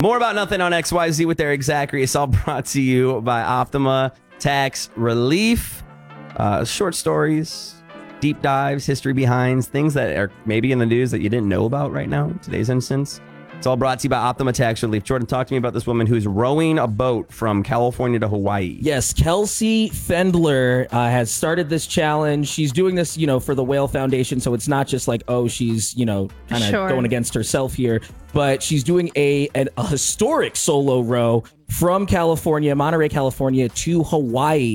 More About Nothing on XYZ with Eric Zachary. It's all brought to you by Optima Tax Relief. Short stories, deep dives, history behinds, things that are maybe in the news that you didn't know about right now in today's instance. It's all brought to you by Optima Tax Relief. Jordan, talk to me about this woman who's rowing a boat from California to Hawaii. Yes, Kelsey Fendler has started this challenge. She's doing this, for the Whale Foundation, so it's not just like, she's, kind of going against herself here, but she's doing a historic solo row from California, Monterey, California to Hawaii.